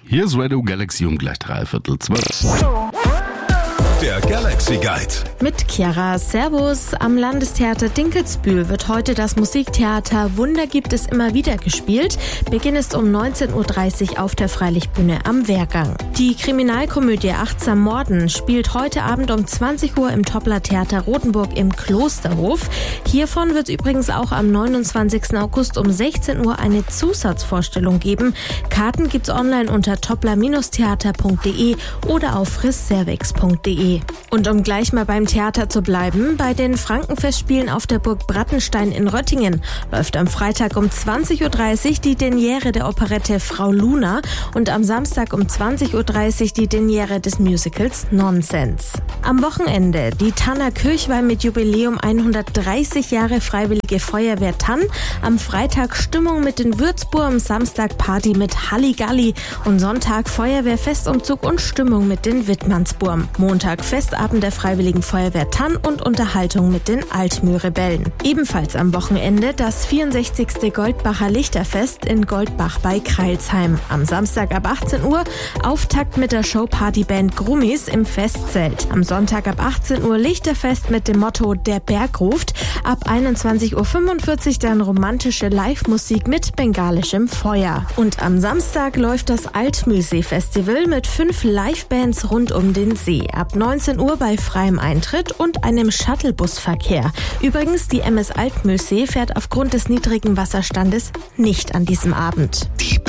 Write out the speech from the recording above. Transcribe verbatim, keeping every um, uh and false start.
Hier ist Radio Galaxy um gleich dreiviertel zwölf. Der Galaxy Guide. Mit Chiara. Servus. Am Landestheater Dinkelsbühl wird heute das Musiktheater Wunder gibt es immer wieder gespielt. Beginn ist um neunzehn Uhr dreißig auf der Freilichtbühne am Wehrgang. Die Kriminalkomödie Achtsam Morden spielt heute Abend um zwanzig Uhr im Toppler Theater Rothenburg im Klosterhof. Hiervon wird es übrigens auch am neunundzwanzigsten August um sechzehn Uhr eine Zusatzvorstellung geben. Karten gibt's online unter toppler theater punkt de oder auf frisservex punkt de. Und um gleich mal beim Theater zu bleiben, bei den Frankenfestspielen auf der Burg Brattenstein in Röttingen läuft am Freitag um zwanzig Uhr dreißig die Derniere der Operette Frau Luna und am Samstag um zwanzig Uhr dreißig die Derniere des Musicals Nonsense. Am Wochenende die Tanner Kirchweih mit Jubiläum hundertdreißig Jahre Freiwillige Feuerwehr Tann, am Freitag Stimmung mit den Würzburg, am Samstag Party mit Halligalli und Sonntag Feuerwehrfestumzug und Stimmung mit den Wittmannsburm. Montag Festabend der Freiwilligen Feuerwehr Tann und Unterhaltung mit den Altmühl-Rebellen. Ebenfalls am Wochenende das vierundsechzigste Goldbacher Lichterfest in Goldbach bei Kreilsheim. Am Samstag ab achtzehn Uhr Auftakt mit der Showpartyband Grummis im Festzelt. Am Sonntag ab achtzehn Uhr Lichterfest mit dem Motto Der Berg ruft. Ab einundzwanzig Uhr fünfundvierzig dann romantische Live-Musik mit bengalischem Feuer. Und am Samstag läuft das Altmühlsee-Festival mit fünf Livebands rund um den See. Ab neunzehn Uhr bei freiem Eintritt und einem Shuttlebusverkehr. Übrigens, die M S Altmühlsee fährt aufgrund des niedrigen Wasserstandes nicht an diesem Abend. Die